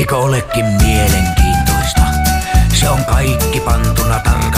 Eikö olekin mielenkiintoista? Se on kaikki pantuna tarkkaan.